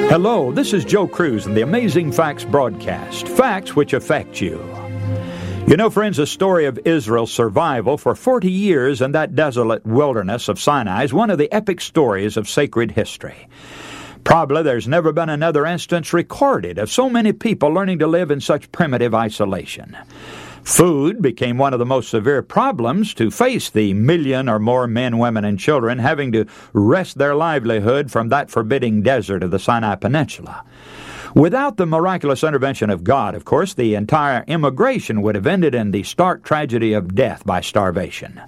Hello, this is Joe Cruz in the Amazing Facts broadcast. Facts which affect you. You know, friends, the story of Israel's survival for 40 years in that desolate wilderness of Sinai is one of the epic stories of sacred history. Probably there's never been another instance recorded of so many people learning to live in such primitive isolation. Food became one of the most severe problems to face the million or more men, women, and children having to wrest their livelihood from that forbidding desert of the Sinai Peninsula. Without the miraculous intervention of God, of course, the entire immigration would have ended in the stark tragedy of death by starvation.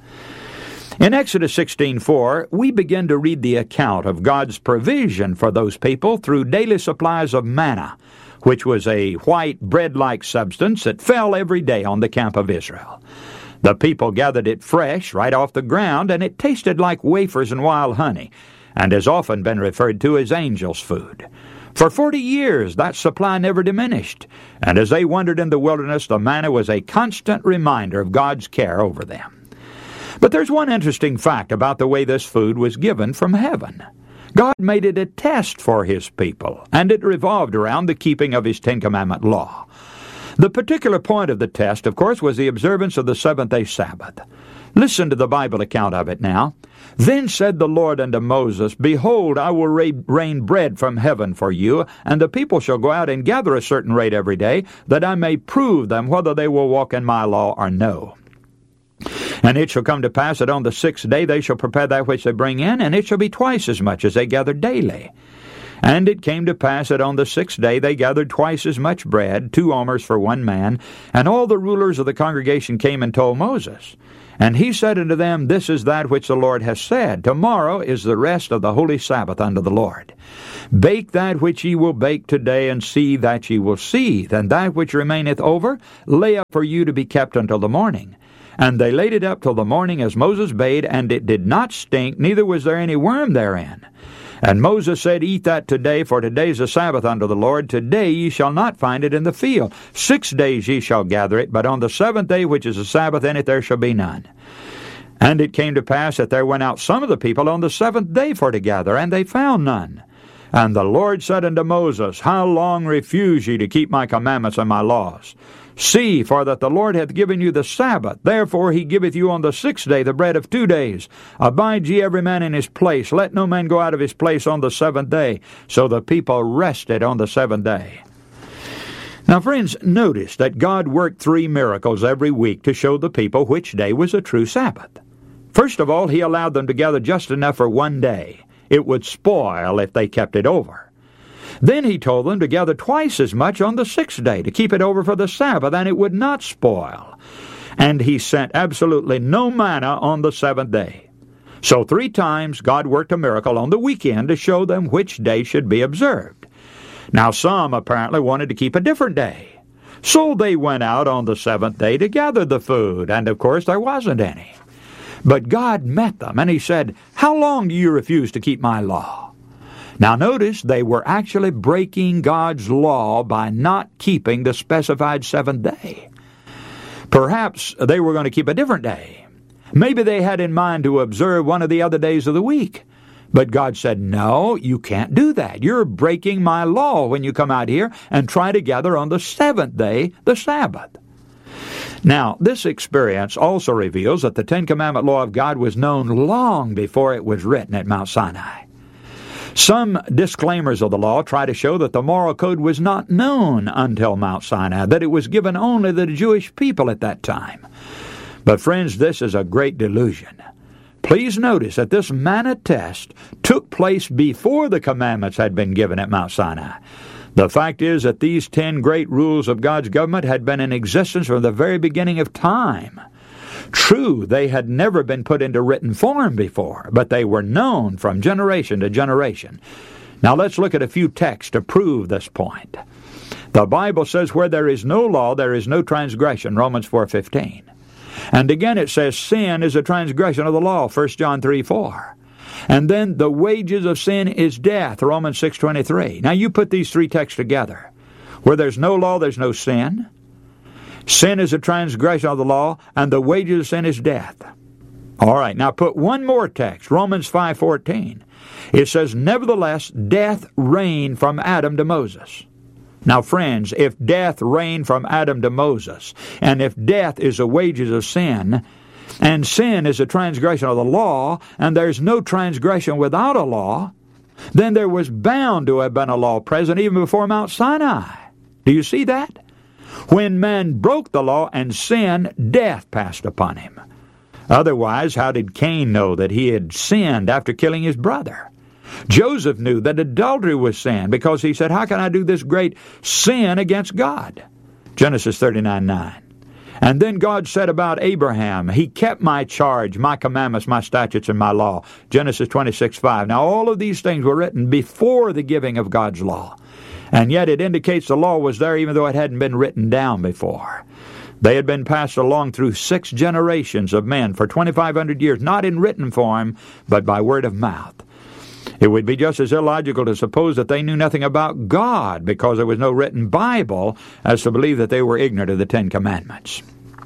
In Exodus 16:4, we begin to read the account of God's provision for those people through daily supplies of manna, which was a white bread-like substance that fell every day on the camp of Israel. The people gathered it fresh, right off the ground, and it tasted like wafers and wild honey, and has often been referred to as angel's food. For 40 years, that supply never diminished, and as they wandered in the wilderness, the manna was a constant reminder of God's care over them. But there's one interesting fact about the way this food was given from heaven. God made it a test for His people, and it revolved around the keeping of His Ten Commandment law. The particular point of the test, of course, was the observance of the seventh-day Sabbath. Listen to the Bible account of it now. Then said the Lord unto Moses, Behold, I will rain bread from heaven for you, and the people shall go out and gather a certain rate every day, that I may prove them whether they will walk in my law or no. And it shall come to pass that on the sixth day they shall prepare that which they bring in, and it shall be twice as much as they gather daily. And it came to pass that on the sixth day they gathered twice as much bread, 2 omers for one man. And all the rulers of the congregation came and told Moses. And he said unto them, This is that which the Lord hath said. Tomorrow is the rest of the holy Sabbath unto the Lord. Bake that which ye will bake today, and seethe that ye will seethe. And that which remaineth over, lay up for you to be kept until the morning. And they laid it up till the morning as Moses bade, and it did not stink, neither was there any worm therein. And Moses said, Eat that today, for today is a Sabbath unto the Lord. Today ye shall not find it in the field. 6 days ye shall gather it, but on the seventh day, which is a Sabbath, in it there shall be none. And it came to pass that there went out some of the people on the seventh day for to gather, and they found none. And the Lord said unto Moses, How long refuse ye to keep my commandments and my laws? See, for that the Lord hath given you the Sabbath. Therefore he giveth you on the sixth day the bread of 2 days. Abide ye every man in his place. Let no man go out of his place on the seventh day. So the people rested on the seventh day. Now, friends, notice that God worked 3 miracles every week to show the people which day was a true Sabbath. First of all, He allowed them to gather just enough for one day. It would spoil if they kept it over. Then He told them to gather twice as much on the sixth day, to keep it over for the Sabbath, and it would not spoil. And He sent absolutely no manna on the seventh day. So 3 times God worked a miracle on the weekend to show them which day should be observed. Now some apparently wanted to keep a different day. So they went out on the seventh day to gather the food, and of course there wasn't any. But God met them, and He said, How long do you refuse to keep my law? Now notice, they were actually breaking God's law by not keeping the specified seventh day. Perhaps they were going to keep a different day. Maybe they had in mind to observe one of the other days of the week. But God said, No, you can't do that. You're breaking my law when you come out here and try to gather on the seventh day, the Sabbath. Now, this experience also reveals that the Ten Commandment law of God was known long before it was written at Mount Sinai. Some disclaimers of the law try to show that the moral code was not known until Mount Sinai, that it was given only to the Jewish people at that time. But friends, this is a great delusion. Please notice that this manna test took place before the commandments had been given at Mount Sinai. The fact is that these 10 great rules of God's government had been in existence from the very beginning of time. True, they had never been put into written form before, but they were known from generation to generation. Now let's look at a few texts to prove this point. The Bible says, Where there is no law, there is no transgression, Romans 4:15. And again it says, Sin is a transgression of the law, 1 John 3:4. And then the wages of sin is death, Romans 6:23. Now you put these 3 texts together. Where there's no law, there's no sin. Sin is a transgression of the law, and the wages of sin is death. All right, now put one more text, Romans 5:14. It says, "Nevertheless, death reigned from Adam to Moses." Now, friends, if death reigned from Adam to Moses, and if death is the wages of sin, and sin is a transgression of the law, and there's no transgression without a law, then there was bound to have been a law present even before Mount Sinai. Do you see that? When man broke the law and sin, death passed upon him. Otherwise, how did Cain know that he had sinned after killing his brother? Joseph knew that adultery was sin because he said, "How can I do this great sin against God?" Genesis 39:9. And then God said about Abraham, "He kept my charge, my commandments, my statutes, and my law." Genesis 26:5. Now all of these things were written before the giving of God's law. And yet it indicates the law was there even though it hadn't been written down before. They had been passed along through 6 generations of men for 2,500 years, not in written form, but by word of mouth. It would be just as illogical to suppose that they knew nothing about God because there was no written Bible as to believe that they were ignorant of the 10 Commandments.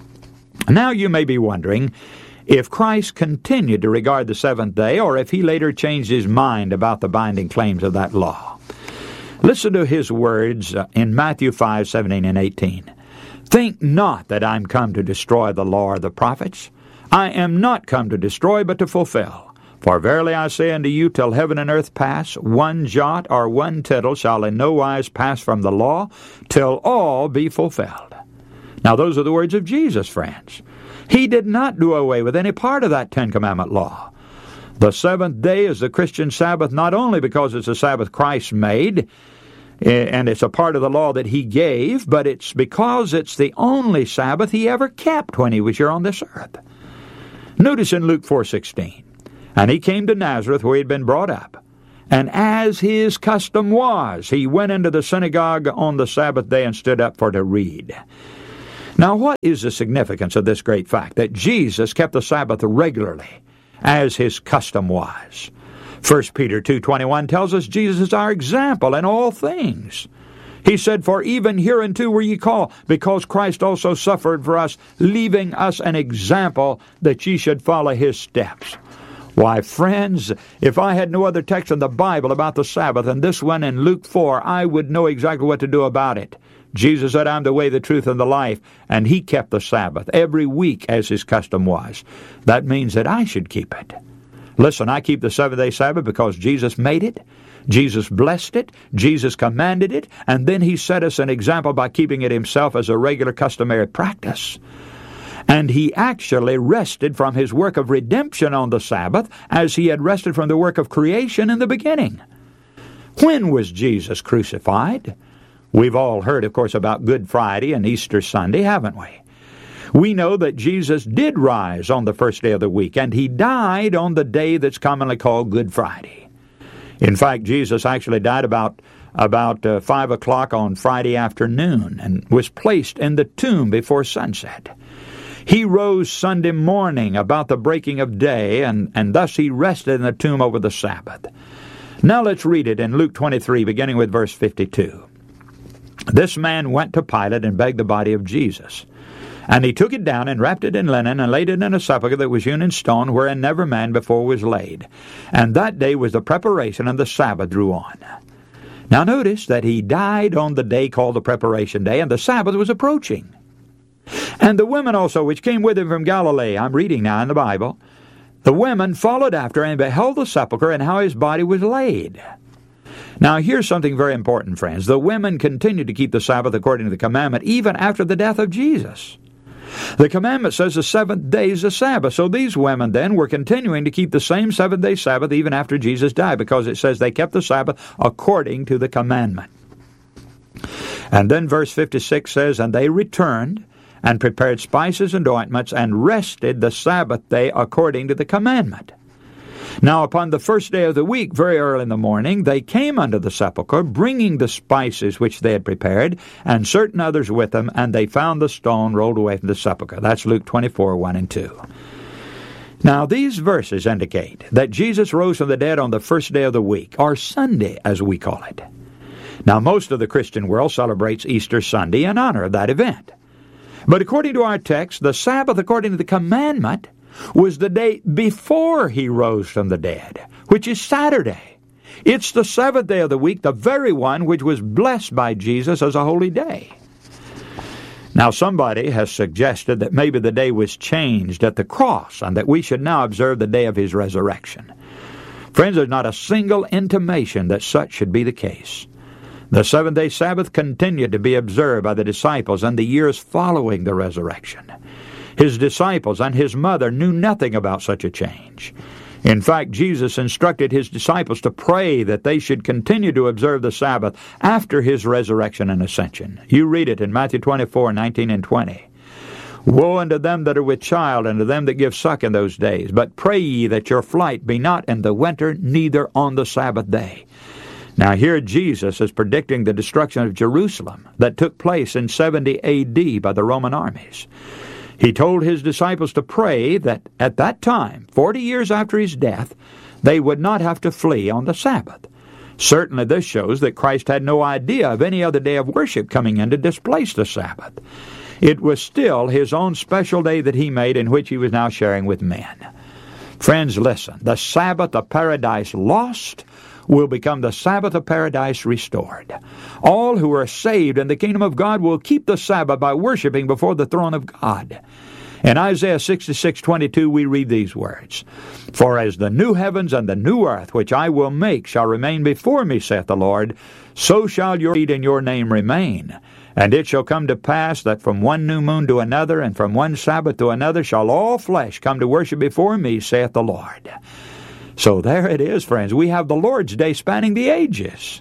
Now you may be wondering if Christ continued to regard the seventh day or if he later changed his mind about the binding claims of that law. Listen to his words in Matthew 5:17 and 18. "Think not that I am come to destroy the law or the prophets. I am not come to destroy, but to fulfill. For verily I say unto you, till heaven and earth pass, one jot or one tittle shall in no wise pass from the law, till all be fulfilled." Now those are the words of Jesus, friends. He did not do away with any part of that 10 Commandment law. The seventh day is the Christian Sabbath not only because it's a Sabbath Christ made, and it's a part of the law that he gave, but it's because it's the only Sabbath he ever kept when he was here on this earth. Notice in Luke 4:16, "And he came to Nazareth where he had been brought up. And as his custom was, he went into the synagogue on the Sabbath day and stood up for to read." Now what is the significance of this great fact, that Jesus kept the Sabbath regularly, as his custom was? 1 Peter 2:21 tells us Jesus is our example in all things. He said, "For even hereunto were ye called, because Christ also suffered for us, leaving us an example that ye should follow his steps." Why, friends, if I had no other text in the Bible about the Sabbath than this one in Luke 4, I would know exactly what to do about it. Jesus said, "I'm the way, the truth, and the life," and he kept the Sabbath every week as his custom was. That means that I should keep it. Listen, I keep the seventh-day Sabbath because Jesus made it, Jesus blessed it, Jesus commanded it, and then he set us an example by keeping it himself as a regular customary practice. And he actually rested from his work of redemption on the Sabbath as he had rested from the work of creation in the beginning. When was Jesus crucified? We've all heard, of course, about Good Friday and Easter Sunday, haven't we? We know that Jesus did rise on the first day of the week, and he died on the day that's commonly called Good Friday. In fact, Jesus actually died about 5 o'clock on Friday afternoon and was placed in the tomb before sunset. He rose Sunday morning about the breaking of day, and thus he rested in the tomb over the Sabbath. Now let's read it in Luke 23, beginning with verse 52. "This man went to Pilate and begged the body of Jesus. And he took it down and wrapped it in linen and laid it in a sepulchre that was hewn in stone, wherein never man before was laid. And that day was the preparation, and the Sabbath drew on." Now notice that he died on the day called the preparation day, and the Sabbath was approaching. "And the women also which came with him from Galilee," I'm reading now in the Bible, "the women followed after and beheld the sepulchre and how his body was laid." Now here's something very important, friends. The women continued to keep the Sabbath according to the commandment even after the death of Jesus. The commandment says the seventh day is the Sabbath. So these women then were continuing to keep the same seventh-day Sabbath even after Jesus died, because it says they kept the Sabbath according to the commandment. And then verse 56 says, "And they returned and prepared spices and ointments, and rested the Sabbath day according to the commandment." Now upon the first day of the week, very early in the morning, they came unto the sepulchre, bringing the spices which they had prepared, and certain others with them, and they found the stone rolled away from the sepulchre. That's Luke 24, 1 and 2. Now these verses indicate that Jesus rose from the dead on the first day of the week, or Sunday as we call it. Now most of the Christian world celebrates Easter Sunday in honor of that event. But according to our text, the Sabbath according to the commandment was the day before he rose from the dead, which is Saturday. It's the seventh day of the week, the very one which was blessed by Jesus as a holy day. Now, somebody has suggested that maybe the day was changed at the cross and that we should now observe the day of his resurrection. Friends, there's not a single intimation that such should be the case. The seventh-day Sabbath continued to be observed by the disciples in the years following the resurrection. His disciples and his mother knew nothing about such a change. In fact, Jesus instructed his disciples to pray that they should continue to observe the Sabbath after his resurrection and ascension. You read it in Matthew 24:19 and 20. Woe unto them that are with child, and to them that give suck in those days. But pray ye that your flight be not in the winter, neither on the Sabbath day. Now here Jesus is predicting the destruction of Jerusalem that took place in 70 A.D. by the Roman armies. He told his disciples to pray that at that time, 40 years after his death, they would not have to flee on the Sabbath. Certainly this shows that Christ had no idea of any other day of worship coming in to displace the Sabbath. It was still his own special day that he made in which he was now sharing with men. Friends, listen, the Sabbath of paradise lost will become the Sabbath of paradise restored. All who are saved in the kingdom of God will keep the Sabbath by worshiping before the throne of God. In Isaiah 66:22 we read these words, For as the new heavens and the new earth which I will make shall remain before me, saith the Lord, so shall your seed and your name remain. And it shall come to pass that from one new moon to another, and from one Sabbath to another, shall all flesh come to worship before me, saith the Lord. So there it is, friends. We have the Lord's Day spanning the ages.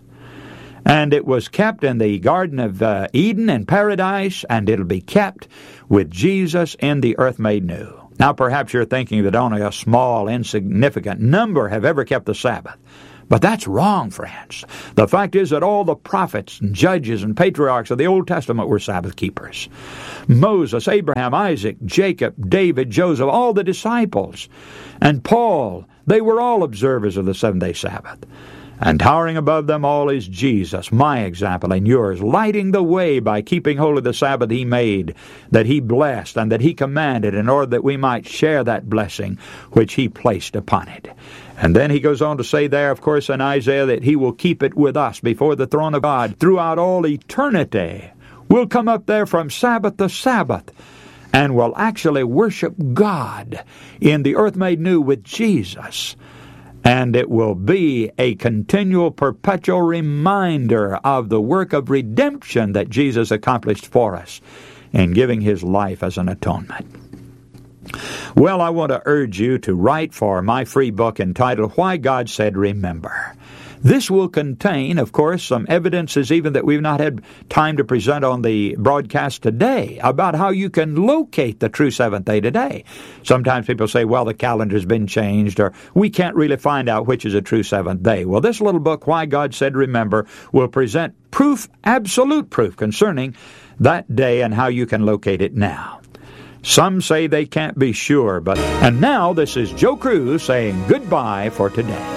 And it was kept in the Garden of Eden in paradise, and it'll be kept with Jesus in the earth made new. Now perhaps you're thinking that only a small, insignificant number have ever kept the Sabbath. But that's wrong, friends. The fact is that all the prophets and judges and patriarchs of the Old Testament were Sabbath keepers. Moses, Abraham, Isaac, Jacob, David, Joseph, all the disciples, and Paul, they were all observers of the seventh-day Sabbath. And towering above them all is Jesus, my example and yours, lighting the way by keeping holy the Sabbath he made, that he blessed and that he commanded, in order that we might share that blessing which he placed upon it. And then he goes on to say there, of course, in Isaiah, that he will keep it with us before the throne of God throughout all eternity. We'll come up there from Sabbath to Sabbath, and will actually worship God in the earth made new with Jesus. And it will be a continual, perpetual reminder of the work of redemption that Jesus accomplished for us in giving his life as an atonement. Well, I want to urge you to write for my free book entitled, Why God Said Remember. This will contain, of course, some evidences even that we've not had time to present on the broadcast today about how you can locate the true seventh day today. Sometimes people say, well, the calendar's been changed, or we can't really find out which is a true seventh day. Well, this little book, Why God Said Remember, will present proof, absolute proof, concerning that day and how you can locate it now. Some say they can't be sure, and now this is Joe Cruz saying goodbye for today.